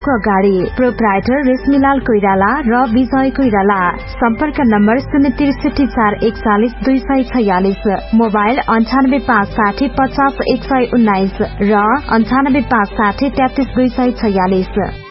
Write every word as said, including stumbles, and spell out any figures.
पटकको अगाडि। प्रोप्राइटर रेशमीलाल कोइराला र विजय कोइराला। सम्पर्क नम्बर शून्य त्रिसठी चार एकचालिस दुई सय छयालिस। मोबाइल अन्ठानब्बे पाँच साठी पचास एक सय उन्नाइस र अन्ठानब्बे पाँच साठी तेत्तीस दुई सय छयालिस।